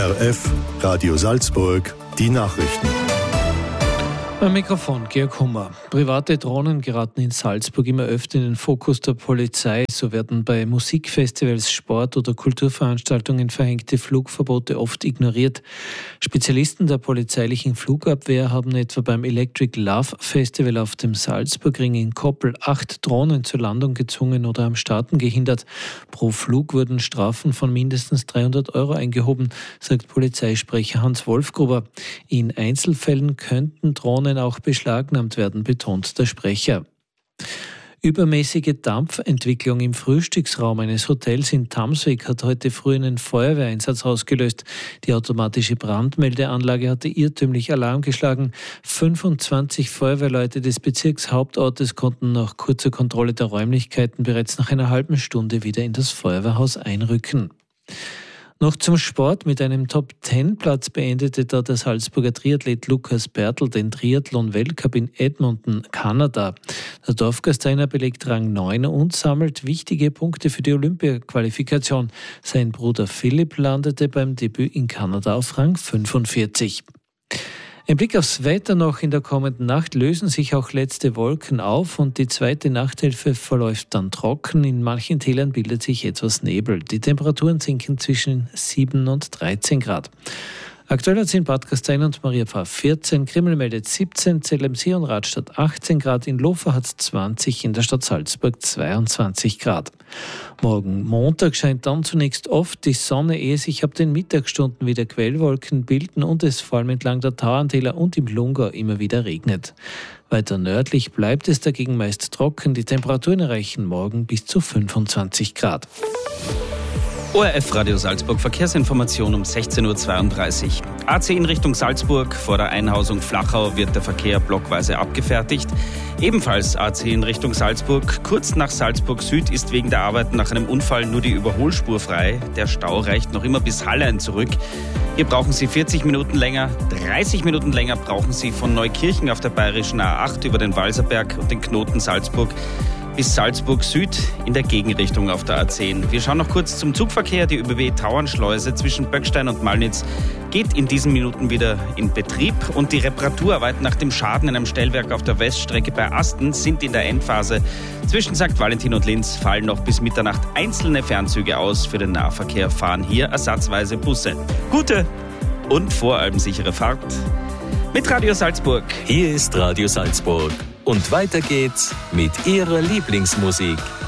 ORF, Radio Salzburg, die Nachrichten. Am Mikrofon Georg Hummer. Private Drohnen geraten in Salzburg immer öfter in den Fokus der Polizei. So werden bei Musikfestivals, Sport- oder Kulturveranstaltungen verhängte Flugverbote oft ignoriert. Spezialisten der polizeilichen Flugabwehr haben etwa beim Electric Love Festival auf dem Salzburgring in Koppel 8 Drohnen zur Landung gezwungen oder am Starten gehindert. Pro Flug wurden Strafen von mindestens 300 € eingehoben, sagt Polizeisprecher Hans Wolfgruber. In Einzelfällen könnten Drohnen auch beschlagnahmt werden, betont der Sprecher. Übermäßige Dampfentwicklung im Frühstücksraum eines Hotels in Tamsweg hat heute früh einen Feuerwehreinsatz ausgelöst. Die automatische Brandmeldeanlage hatte irrtümlich Alarm geschlagen. 25 Feuerwehrleute des Bezirkshauptortes konnten nach kurzer Kontrolle der Räumlichkeiten bereits nach einer halben Stunde wieder in das Feuerwehrhaus einrücken. Noch zum Sport. Mit einem Top-10-Platz beendete da der Salzburger Triathlet Lukas Bertl den Triathlon-Weltcup in Edmonton, Kanada. Der Dorfgasteiner belegt Rang 9 und sammelt wichtige Punkte für die Olympia-Qualifikation. Sein Bruder Philipp landete beim Debüt in Kanada auf Rang 45. Ein Blick aufs Wetter noch. In der kommenden Nacht lösen sich auch letzte Wolken auf und die zweite Nachthälfte verläuft dann trocken. In manchen Tälern bildet sich etwas Nebel. Die Temperaturen sinken zwischen 7 und 13 Grad. Aktuell hat es in Bad Gastein und Maria Pfarr 14, Krimml meldet 17, Zell am See und Radstadt 18 Grad, in Lofa hat es 20, in der Stadt Salzburg 22 Grad. Morgen Montag scheint dann zunächst oft die Sonne, ehe sich ab den Mittagsstunden wieder Quellwolken bilden und es vor allem entlang der Tauerntäler und im Lungau immer wieder regnet. Weiter nördlich bleibt es dagegen meist trocken, die Temperaturen erreichen morgen bis zu 25 Grad. ORF Radio Salzburg, Verkehrsinformation um 16.32 Uhr. A10 in Richtung Salzburg, vor der Einhausung Flachau wird der Verkehr blockweise abgefertigt. Ebenfalls A10 in Richtung Salzburg, kurz nach Salzburg Süd ist wegen der Arbeiten nach einem Unfall nur die Überholspur frei. Der Stau reicht noch immer bis Hallein zurück. Hier brauchen Sie 40 Minuten länger, 30 Minuten länger brauchen Sie von Neukirchen auf der bayerischen A8 über den Walserberg und den Knoten Salzburg bis Salzburg Süd in der Gegenrichtung auf der A10. Wir schauen noch kurz zum Zugverkehr. Die ÖBB-Tauernschleuse zwischen Böckstein und Malnitz geht in diesen Minuten wieder in Betrieb und die Reparaturarbeiten nach dem Schaden in einem Stellwerk auf der Weststrecke bei Asten sind in der Endphase. Zwischen St. Valentin und Linz fallen noch bis Mitternacht einzelne Fernzüge aus. Für den Nahverkehr fahren hier ersatzweise Busse. Gute und vor allem sichere Fahrt mit Radio Salzburg. Hier ist Radio Salzburg. Und weiter geht's mit Ihrer Lieblingsmusik.